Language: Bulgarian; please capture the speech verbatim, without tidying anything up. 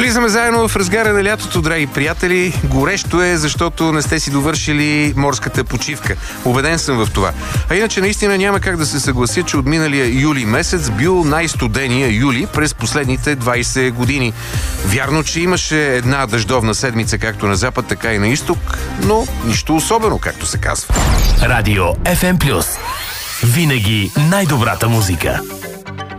Влизаме заедно в разгара на лятото, драги приятели. Горещо е, защото не сте си довършили морската почивка. Убеден съм в това. А иначе наистина няма как да се съглася, че от миналия юли месец бил най-студения юли през последните двайсет години. Вярно, че имаше една дъждовна седмица както на запад, така и на изток, но нищо особено, както се казва. Радио Еф Ем Плюс. Винаги най-добрата музика.